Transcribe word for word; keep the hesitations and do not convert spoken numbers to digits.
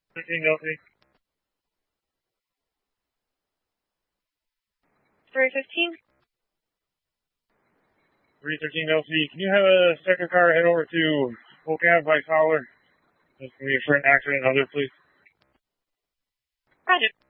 thirteen Delta. three fifteen. three thirteen L C, can you have a second car head over to Oak Ave by Fowler? That's going to be for an accident and other, please. Roger.